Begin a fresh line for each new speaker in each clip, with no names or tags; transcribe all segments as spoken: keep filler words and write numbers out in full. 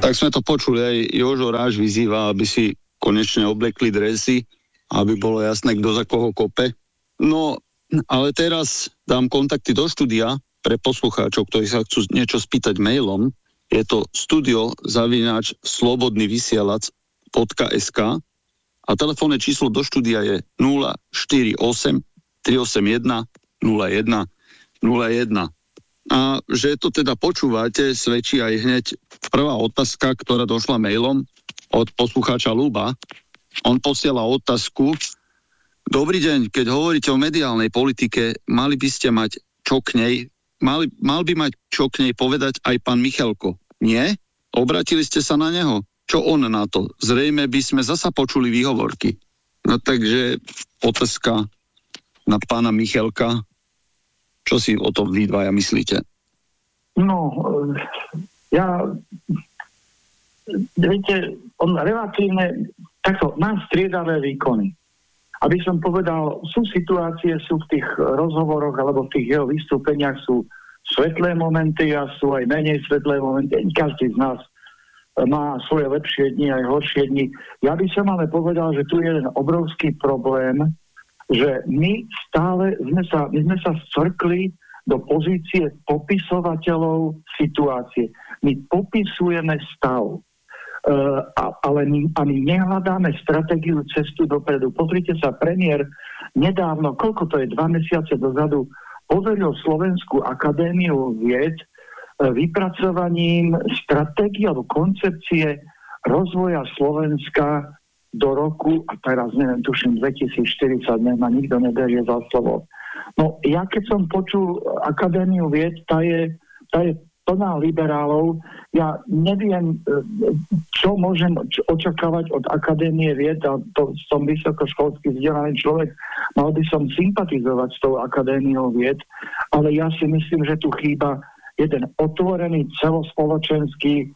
Tak sme to počuli, aj Jožo Ráš vyzýva, aby si konečne oblekli dresy, aby bolo jasné, kto za koho kope. No, ale teraz dám kontakty do štúdia pre poslucháčov, ktorí sa chcú niečo spýtať mailom. Je to studio zavináč slobodný vysielač bodka es ká a telefónne číslo do štúdia je nula štyri osem tri osem jeden nula jeden nula jeden. A že to teda počúvate, svedčí aj hneď prvá otázka, ktorá došla mailom od poslucháča Ľuba. On posiela otázku: Dobrý deň, keď hovoríte o mediálnej politike, mali by ste mať čo k nej, mali, mal by mať čo k nej povedať aj pán Michalko. Nie? Obratili ste sa na neho? Čo on na to? Zrejme by sme zasa počuli výhovorky. No takže otázka na pána Michalka. Čo si o tom vy dvaja myslíte?
No, ja... Viete, on relatívne... Takto, má striedavé výkony. Aby som povedal, sú situácie, sú v tých rozhovoroch alebo v tých jeho vystúpeniach sú svetlé momenty a sú aj menej svetlé momenty. Každý z nás má svoje lepšie dni aj horšie dni. Ja by som ale povedal, že tu je jeden obrovský problém, že my stále sme sa, my sme sa scvrkli do pozície popisovateľov situácie. My popisujeme stav. Uh, a, ale my, a my nehľadáme stratégiu cestu dopredu. Pozrite sa, premiér nedávno, koľko to je, dva mesiace dozadu, poveril Slovenskú akadémiu vied uh, vypracovaním stratégie alebo koncepcie rozvoja Slovenska do roku, a teraz neviem, tuším, dvetisícštyridsať, ma nikto neberie za slovo. No, ja keď som počul akadémiu vied, tá je, tá je plná liberálov. Ja neviem, čo môžem očakávať od Akadémie vied, a to som vysokoškolský vzdelaný človek, mal by som sympatizovať s tou Akadémiou vied, ale ja si myslím, že tu chýba jeden otvorený celospoločenský e,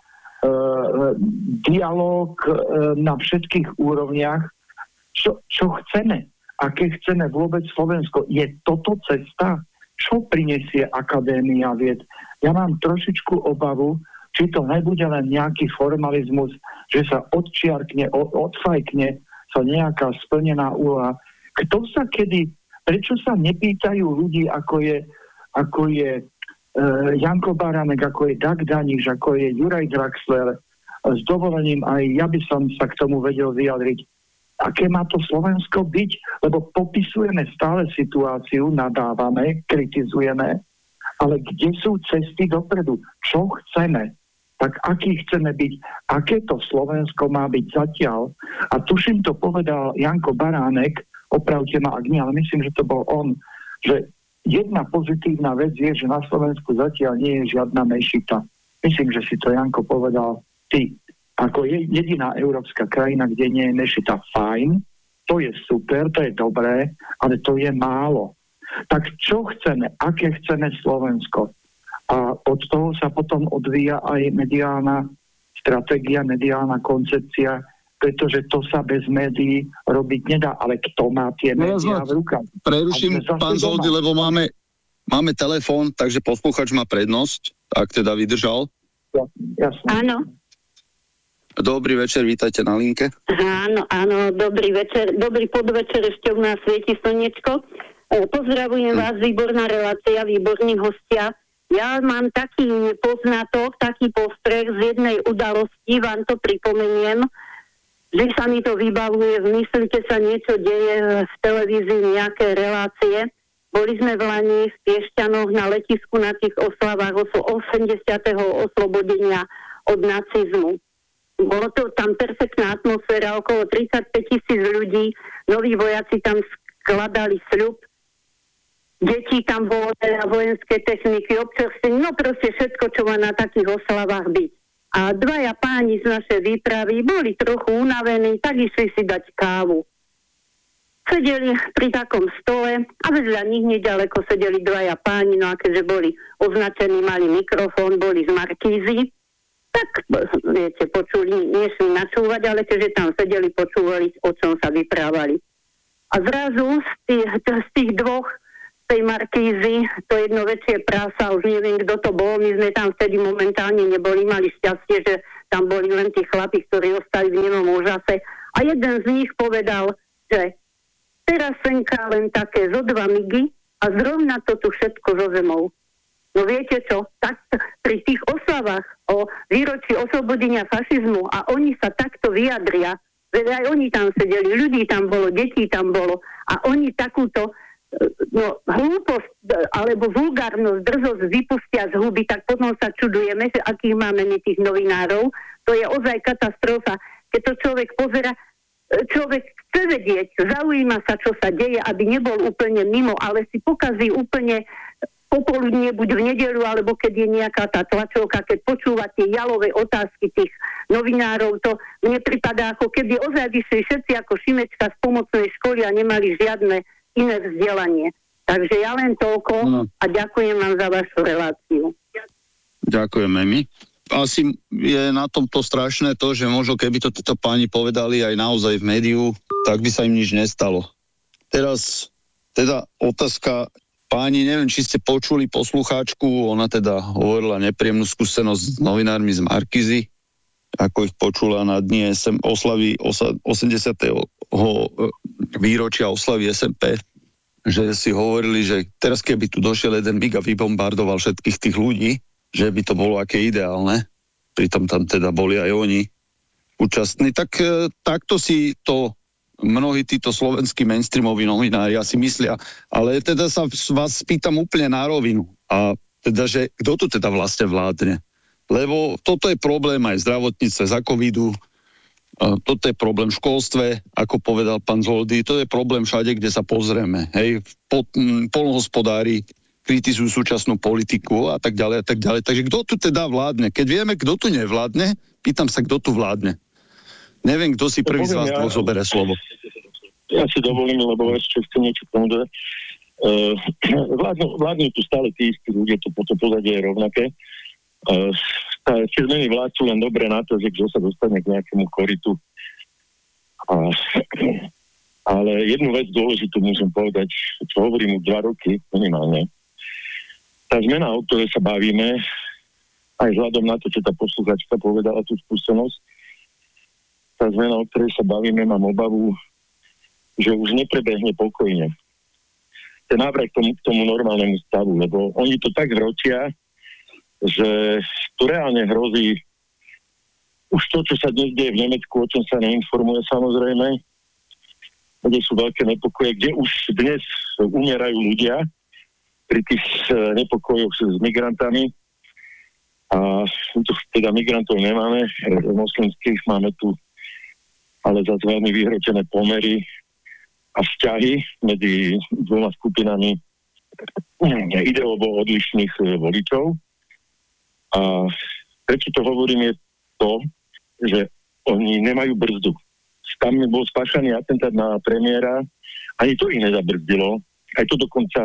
dialog e, na všetkých úrovniach. Čo, čo chceme? Aké chceme vôbec Slovensko? Je toto cesta? Čo prinesie Akadémia vied? Ja mám trošičku obavu, či to nebude len nejaký formalizmus, že sa odčiarkne, odfajkne sa nejaká splnená úloha. Kto sa kedy, prečo sa nepýtajú ľudí, ako je, ako je e, Janko Baránek, ako je Dag Daniš, ako je Juraj Draxler, s dovolením aj ja by som sa k tomu vedel vyjadriť. Aké má to Slovensko byť? Lebo popisujeme stále situáciu, nadávame, kritizujeme, ale kde sú cesty dopredu? Čo chceme? Tak aký chceme byť? Aké to Slovensko má byť zatiaľ? A tuším, to povedal Janko Baránek, opravte ma, ak nie, ale myslím, že to bol on, že jedna pozitívna vec je, že na Slovensku zatiaľ nie je žiadna mešita. Myslím, že si to Janko povedal ty. Ako je jediná európska krajina, kde nie je mešita. Fajn, to je super, to je dobré, ale to je málo. Tak čo chceme? Aké chceme Slovensko? A od toho sa potom odvíja aj mediálna stratégia, mediálna koncepcia, pretože to sa bez médií robiť nedá. Ale kto má tie
no,
médiá v rukách?
Preruším, pán Zoldy, lebo máme, máme telefón, takže posluchač má prednosť, ak teda vydržal.
Jasne.
Áno.
Dobrý večer, vítajte na linke.
Áno, áno, dobrý večer. Dobrý podvečer, ešte u nás svieti slniečko. Pozdravujem vás, výborná relácia, výborní hostia. Ja mám taký poznatok, taký postreh z jednej udalosti, vám to pripomeniem, že sa mi to vybavuje, myslíte sa, niečo deje v televízii, nejaké relácie. Boli sme v Lani v Piešťanoch na letisku na tých oslavách osemdesiateho oslobodenia od nacizmu. Bolo to tam perfektná atmosféra, okolo tridsaťpäť tisíc ľudí, noví vojaci tam skladali sľub, deti tam bolo, teda vojenské techniky, občerstvenie, no proste všetko, čo má na takých oslavách byť. A dvaja páni z našej výpravy boli trochu unavení, tak išli si dať kávu. Sedeli pri takom stole a vedľa nich nedaleko sedeli dvaja páni, no a keďže boli označení, mali mikrofón, boli z markízy, tak, viete, počuli, nešli načúvať, ale keďže tam sedeli, počúvali, o čom sa vyprávali. A zrazu z tých, z tých dvoch, z tej markízy, to jedno väčšie prása, už neviem, kto to bol, my sme tam vtedy momentálne neboli, mali šťastie, že tam boli len tí chlapi, ktorí ostali v nemom úžase. A jeden z nich povedal, že teraz senká len také zo dva migy a zrovna to tu všetko zo zemou. No viete čo, tak pri tých oslavách o výročí oslobodenia fašizmu a oni sa takto vyjadria, veď aj oni tam sedeli, ľudí tam bolo, detí tam bolo a oni takúto no, hlúposť alebo vulgárnosť, drzosť vypustia z huby, tak potom sa čudujeme, že akých máme my tých novinárov. To je ozaj katastrofa. Keď to človek pozera, človek chce vedieť, zaujíma sa, čo sa deje, aby nebol úplne mimo, ale si pokazí úplne popoludne, buď v nedeľu, alebo keď je nejaká tá tlačovka, keď počúva tie jalové otázky tých novinárov, to mne pripadá, ako keby ozaj vyšli všetci ako Šimečka z pomocnej školy a nemali žiadne iné vzdelanie. Takže ja len toľko no. a ďakujem vám za vašu reláciu.
Ďakujeme my. Asi je na tomto strašné to, že možno keby to títo páni povedali aj naozaj v médiu, tak by sa im nič nestalo. Teraz teda otázka, páni, neviem, či ste počuli poslucháčku, ona teda hovorila nepríjemnú skúsenosť s novinármi z Markízy, ako ich počula na dni es em, oslavy osemdesiateho výročia oslavy es em pé, že si hovorili, že teraz keby tu došiel jeden big a vybombardoval všetkých tých ľudí, že by to bolo aké ideálne, pritom tam teda boli aj oni účastní, tak takto si to mnohí títo slovenskí mainstreamoví novinári asi myslia, ale teda sa vás spýtam úplne na rovinu. A teda, že kto tu teda vlastne vládne? Lebo toto je problém aj v zdravotníctve za covidu, toto je problém v školstve, ako povedal pán Zoldy, to je problém všade, kde sa pozrieme. Hej, poľnohospodári kritizujú súčasnú politiku a tak ďalej a tak ďalej. Takže kto tu teda vládne? Keď vieme, kto tu nevládne, pýtam sa, kto tu vládne. Neviem, kto si prvý z vás ja, zoberie slovo.
Ja si dovolím, lebo ešte chcem niečo povedať. Uh, vládnu, vládnu tu stále tí istí ľudia, to, to pozadie je rovnaké. Uh, tie zmeny vlád sú len dobré na to, že kto sa dostane k nejakému koritu. Uh, ale jednu vec dôležitú môžem povedať, čo hovorím už dva roky minimálne. Tá zmena, o ktorej sa bavíme, aj vzhľadom na to, čo tá posluchačka povedala, tú skúsenosť, tá zmena, o ktorej sa bavíme, mám obavu, že už neprebehne pokojne. Ten návrat k tomu, k tomu normálnemu stavu, lebo oni to tak hrotia, že tu reálne hrozí už to, čo sa dnes deje v Nemecku, o čom sa neinformuje samozrejme, kde sú veľké nepokoje, kde už dnes umierajú ľudia pri tých nepokojoch s migrantami. A tu teda migrantov nemáme, moslimských máme tu ale zase veľmi vyhrotené pomery a vzťahy medzi dvoma skupinami ideovo odlišných voličov. A prečo to hovorím je to, že oni nemajú brzdu. Tam bol spáchaný atentát na premiéra, ani to ich nezabrzdilo. Aj to dokonca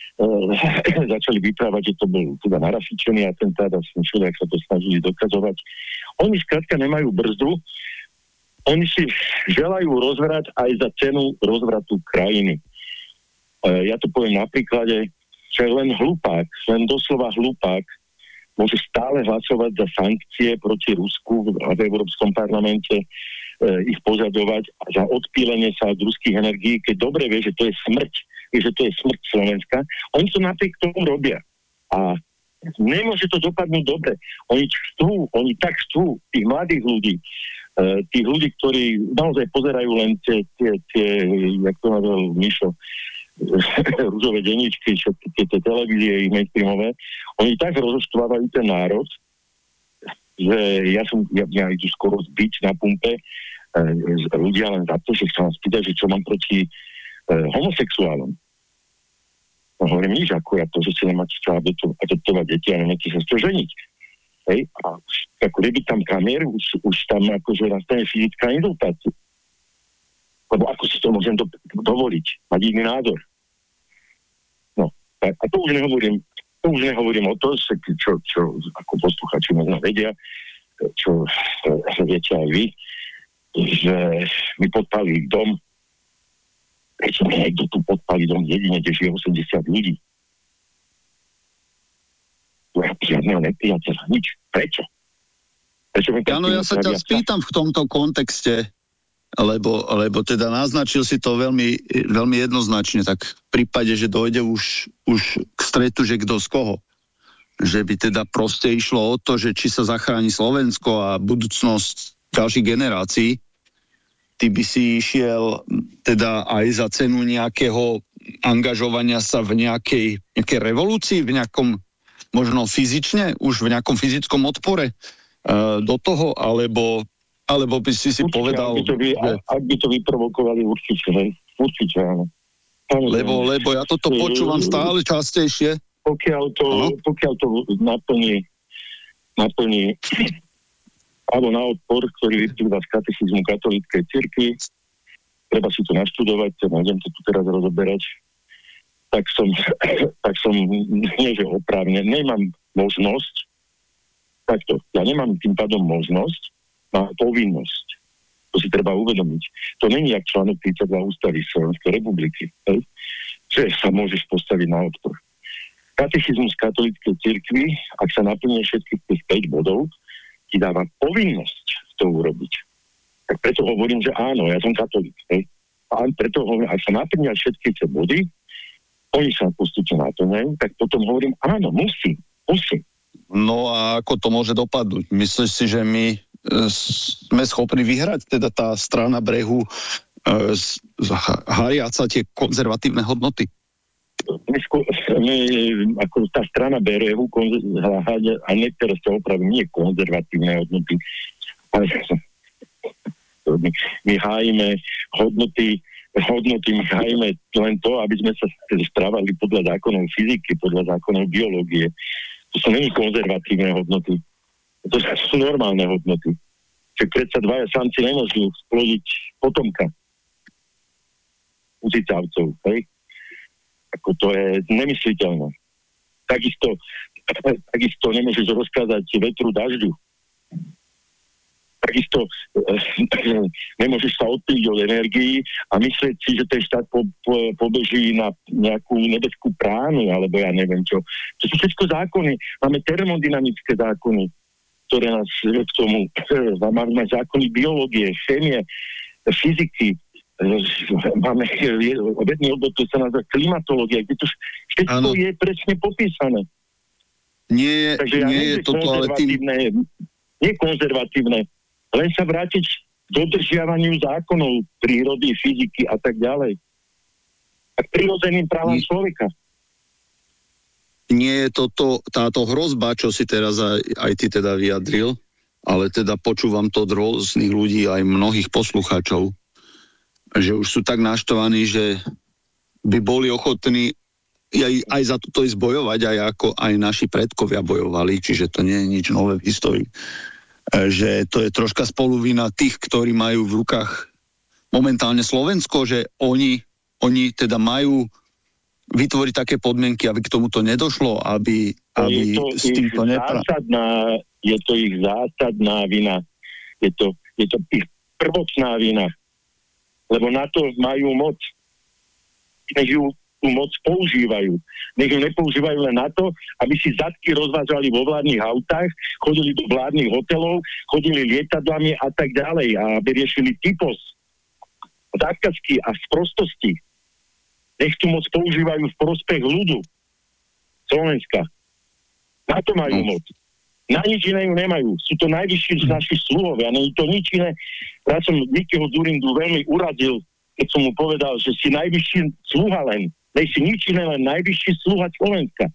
e, začali vyprávať, že to bol teda narafičený atentát a som čudo, ak sa to snažili dokazovať. Oni skrátka nemajú brzdu. Oni si želajú rozvrat aj za cenu rozvratu krajiny. E, ja to poviem na príklade, že len hlupák, len doslova hlupák môže stále hlasovať za sankcie proti Rusku v Európskom parlamente, e, ich požadovať za odpílenie sa od ruských energií, keď dobre vie, že to je smrť, vie, že to je smrť Slovenska. Oni to napriek tomu robia. A nemôže to dopadnúť dobre. Oni chcú, oni tak chcú tých mladých ľudí, Uh, tých ľudí, ktorí naozaj pozerajú len tie, tie, tie jak to nazval Mišo, rúžové denníčky, všetky tie, tie televízie ich mainstreamové, oni tak rozoštvávajú ten národ, že ja som, ja, ja idú skoro zbiť na pumpe uh, ľudia len za to, že sa vám spýtať, že čo mám proti uh, homosexuálom. No hovorím nič, ako ja to, že si nemáte čo adoptovať deti a nemáte sa to ženiť. Hej, a ako keby tam kamier, už, už tam akože nastane fyzická inzultácia. Lebo ako si to môžem do, dovoliť, mať iný názor. No, a, a to už nehovorím, to už nehovorím o to, čo, čo ako posluchači možno vedia, čo e, viete aj vy, že mi podpálili dom. Prečo mi niekto tu podpálí dom jedine, kde žije osemdesiat ľudí? Žiadneho nepriateľa, nič. Prečo?
Áno, ja sa ťa spýtam v tomto kontexte, lebo, lebo teda naznačil si to veľmi, veľmi jednoznačne, tak v prípade, že dojde už, už k stretu, že kto z koho. Že by teda proste išlo o to, že či sa zachráni Slovensko a budúcnosť ďalších generácií, ty by si išiel teda aj za cenu nejakého angažovania sa v nejakej, nejakej revolúcii, v nejakom možno fyzične, už v nejakom fyzickom odpore uh, do toho, alebo, alebo by si si určite, povedal...
Ak by, to vy, že... ak by to vyprovokovali, určite, hej. Určite, áno.
Lebo, lebo ja toto počúvam stále častejšie.
Pokiaľ to, pokiaľ to naplní, naplní alebo na odpor, ktorý vyplýva z katechizmu katolíckej cirkvi, treba si to naštudovať, nebudem to tu teraz rozoberať, tak som, tak som nie že oprávne, nemám možnosť, takto, ja nemám tým pádom možnosť, mám povinnosť. To si treba uvedomiť. To není jak článok tridsaťdva ústavy Slovenskej republiky, hej? Že sa môžeš postaviť na odpor. Katechizmus katolíckej cirkvi, ak sa naplní všetkých tých päť bodov, ti dáva povinnosť to urobiť. Tak preto hovorím, že áno, ja som katolík. Hej. A preto hovorím, ak sa naplnia všetky tie body, oni sa postupne naplňajú, tak potom hovorím, áno, musím, musím.
No a ako to môže dopadnúť? Myslíš si, že my e, sme schopní vyhrať, teda tá strana brehu e, háriať sa tie konzervatívne hodnoty?
My, my, ako tá strana brehu a niektoré sa opravím, nie konzervatívne hodnoty, ale my, my hájime hodnoty, hodnoty, my hájime len to, aby sme sa správali podľa zákonov fyziky, podľa zákonov biológie. To sú není konzervatívne hodnoty. To sú normálne hodnoty. Čiže predsa dvaja samci nemôžu splodiť potomka u cicavcov, hej? Ako to je nemysliteľné. Takisto, takisto nemôžeš rozkázať vetru dažďu. Takisto eh, nemôžeš sa odpíliť od energii a myslieť si, že ten štát po, po, pobeží na nejakú nebeskú pránu, alebo ja neviem čo. To sú všetko zákony. Máme termodynamické zákony, ktoré nás k tomu... Máme zákony biológie, chémie, fyziky, máme vedný odbor, to sa nazva klimatológia, kde to všetko ano. Je presne popísané.
Nie, Takže ja nie je toto, ale tým...
Nie konzervatívne, len sa vrátiť k dodržiavaniu zákonov prírody, fyziky a tak ďalej. A k prirodzeným právam nie. človeka.
Nie je toto, táto hrozba, čo si teraz aj, aj ty teda vyjadril, ale teda počúvam to od rôznych ľudí, aj mnohých poslucháčov, že už sú tak naštvaní, že by boli ochotní aj, aj za toto ísť bojovať, aj ako aj naši predkovia bojovali, čiže to nie je nič nové v histórii. Že to je troška spoluvina tých, ktorí majú v rukách momentálne Slovensko, že oni, oni teda majú vytvoriť také podmienky, aby k tomuto nedošlo, aby, aby
je to
s týmto nepra...
zásadná, je to ich zásadná vina. Je to, je to ich prvotná vina. Lebo na to majú moc. Nech ju tú moc používajú. Nech ju nepoužívajú len na to, aby si zadky rozvážali vo vládnych autách, chodili do vládnych hotelov, chodili lietadlami a tak ďalej a aby riešili typos, zákazky a sprostosti. Nech tú moc používajú v prospech ľudu Slovenska. Na to majú
no.
moc. Na nič iné ju nemajú. Sú to najvyšší z našich sluhovia. Nie je to nič iné. Ja som Nikyho Dzurindu veľmi uradil, keď som mu povedal, že si najvyšší sluha len. Nej si nič iné, len najvyšší sluha Slovenska.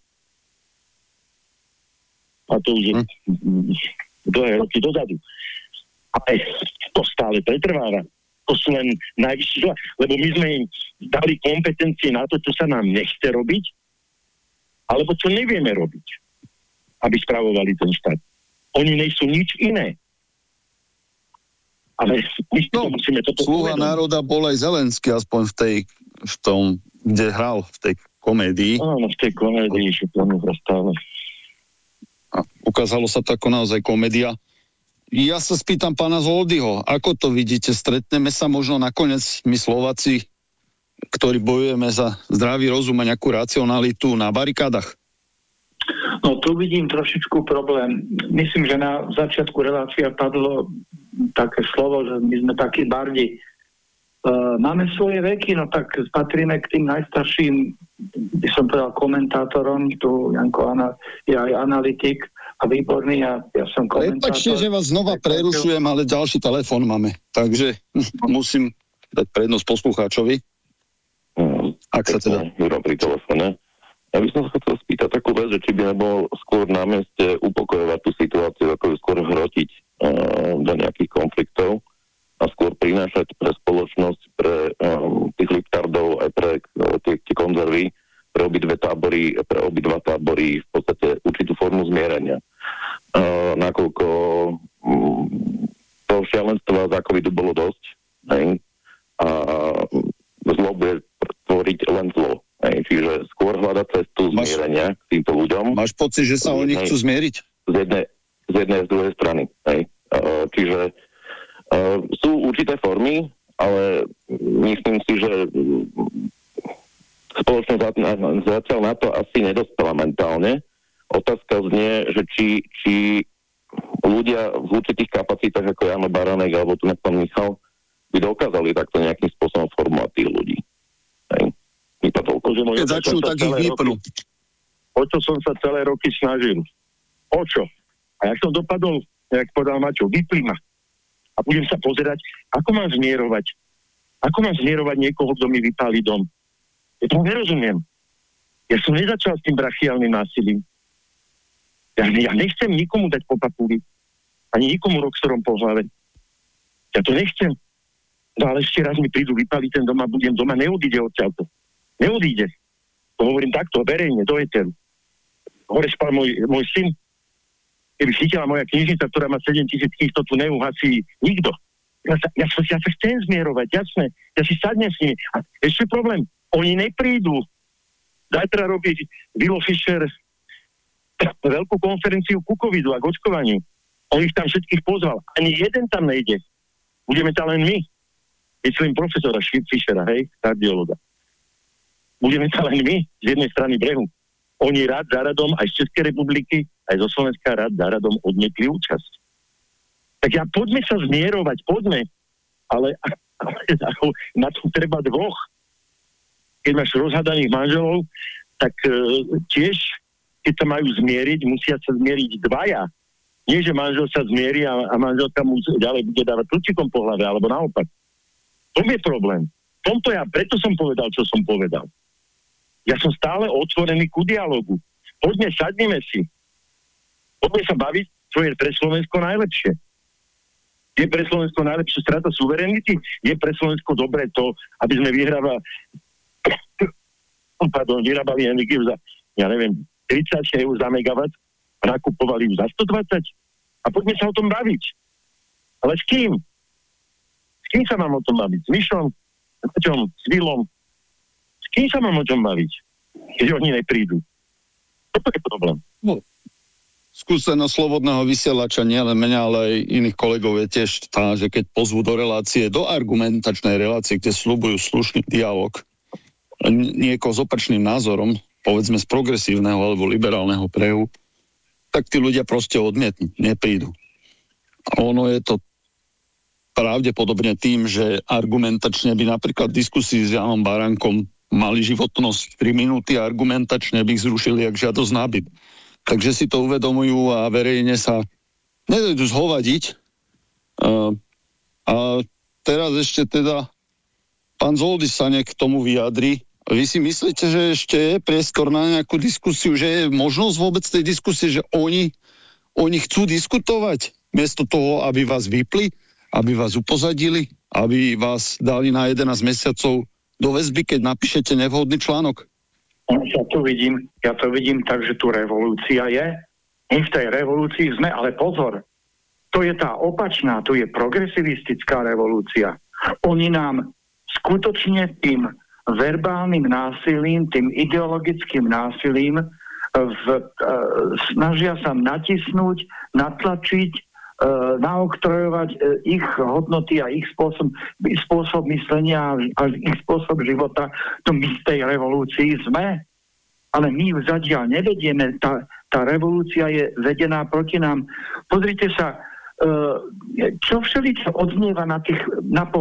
A to už je hm. dlhé roky dozadu. Ale to stále pretrváva. To sú len najvyšší sluha. Lebo my sme im dali kompetencie na to, čo sa nám nechce robiť, alebo čo nevieme robiť, aby spravovali ten štát. Oni nejsú nič iné. Ale my no, to musíme toto
sluha povedať. Národa bol aj Zelenský, aspoň v tej, v tom, kde hral, v tej komédii.
Áno, v tej komédii, že to stále.
A ukázalo sa to ako naozaj komédia. Ja sa spýtam pána Zoldyho, ako to vidíte? Stretneme sa možno nakoniec my Slováci, ktorí bojujeme za zdravý rozum a nejakú racionalitu na barikádach?
No tu vidím trošičku problém. Myslím, že na začiatku relácia padlo také slovo, že my sme takí bardi. Uh, máme svoje veky, no tak patríme k tým najstarším, by som povedal, komentátorom. Tu Janko Ana, je aj analytik a výborný, a ja som komentátor.
Prepačte, že vás znova prerušujem, ale ďalší telefón máme, takže musím dať prednosť poslucháčovi.
Hmm,
ak sa teda...
Jura pri telefóne. Ja by som sa chcel spýtať takú vec, že či by nebolo skôr na mieste upokojovať tú situáciu, ako ju skôr hrotiť uh, do nejakých konfliktov a skôr prinášať pre spoločnosť, pre um, tých liptardov, aj pre uh, tie, tie konzervy, pre obidve tábory, pre obidva tábory v podstate určitú formu zmierenia. Uh, nakoľko um, toho šialenstva za covidu bolo dosť, hej, a zlo bude tvoriť len zlo. Hej, čiže skôr hľadať cestu máš, zmierenia k týmto ľuďom.
Máš pocit, že sa oni chcú zmieriť?
Z jednej, z jednej a z druhej strany. Hej. Uh, čiže uh, sú určité formy, ale myslím si, že spoločnosť zatiaľ na to asi nedospela mentálne. Otázka znie, že či, či ľudia v určitých kapacitách, ako Jano Baranek alebo tu pán Michal, by dokázali takto nejakým spôsobom formovať tých ľudí. Hej.
Keď začnú, tak ich vypnú.
O čo som sa celé roky snažil? O čo? A jak som dopadol, jak povedal Maťo, vypli ma. A budem sa pozerať, ako mám zmierovať. Ako mám zmierovať niekoho, kto mi vypálí dom. Ja to nerozumiem. Ja som nezačal s tým brachiálnym násilím. Ja, ja nechcem nikomu dať po papuli. Ani nikomu roxorom po hlave. Ja to nechcem. No ale ešte raz mi prídu vypáliť ten dom a budem doma, neodíde odtiaľto. Neodíde. To hovorím takto, verejne, do eteru. Hore spal môj, môj syn. Keby chytila moja knižnica, ktorá má sedem tisíc kníh, to tu neuhasí nikto. Ja sa, ja, sa, ja sa chcem zmierovať, jasné. Ja si sadnem s nimi. A ešte problém, oni neprídu. Zajtra robí Vilo Fischer veľkú konferenciu ku covidu a k očkovaniu. On ich tam všetkých pozval. Ani jeden tam nejde. Budeme tam len my. Myslím profesora Fischera, hej, kardiologa. Budeme sa len my z jednej strany brehu. Oni rád za radom aj z Českej republiky, aj zo Slovenska rád za radom odmietli účasť. Tak ja poďme sa zmierovať, poďme. Ale, ale na to treba dvoch. Keď máš rozhadaných manželov, tak e, tiež, keď sa majú zmieriť, musia sa zmieriť dvaja. Nie, že manžel sa zmierí a, a manželka mu ďalej bude dávať kľúčikom po hlave, alebo naopak. To je problém. V tomto ja, preto som povedal, čo som povedal. Ja som stále otvorený ku dialogu. Poďme, sadnime si. Poďme sa baviť, čo je pre Slovensko najlepšie. Je pre Slovensko najlepšie strata suverenity? Je pre Slovensko dobré to, aby sme vyhrávali pardon, vyrábali energiu za, ja neviem, tridsať eur za megawatt a nakupovali ju za sto dvadsať? A poďme sa o tom baviť. Ale s kým? S kým sa mám o tom baviť? S Mišom? S Maťom? S Vilom? S kým sa mám o tom baviť? Keď oni neprídu. Toto je problém.
No, skúsenosť slobodného vysielača nielen mňa, ale aj iných kolegov je tiež tá, že keď pozvú do relácie, do argumentačnej relácie, kde sľubujú slušný dialog, niekoho s opačným názorom, povedzme z progresívneho alebo liberálneho prehu, tak tí ľudia proste odmietnú, neprídu. A ono je to pravdepodobne tým, že argumentačne by napríklad diskusii s Janom Baránkom mali životnosť tri minúty a argumentačne by ich zrušili jak žiadosť nábyt. Takže si to uvedomujú a verejne sa nedojdu zhovadiť. Uh, a teraz ešte teda pán Zoldis sa nejak k tomu vyjadri. Vy si myslíte, že ešte je priestor na nejakú diskusiu, že je možnosť vôbec tej diskusie, že oni, oni chcú diskutovať miesto toho, aby vás vypli, aby vás upozadili, aby vás dali na jedenásť mesiacov do väzby, keď napíšete nevhodný článok?
Ja to vidím, ja to vidím tak, že tu revolúcia je. My v tej revolúcii sme, ale pozor, to je tá opačná, to je progresivistická revolúcia. Oni nám skutočne tým verbálnym násilím, tým ideologickým násilím v, e, snažia sa natisnúť, natlačiť, e, naoktrojovať e, ich hodnoty a ich spôsob, spôsob myslenia a ich spôsob života. To my z tej revolúcii sme, ale my ju zatiaľ nevedieme. Tá, tá revolúcia je vedená proti nám. Pozrite sa, čo všeličo odznieva na tých na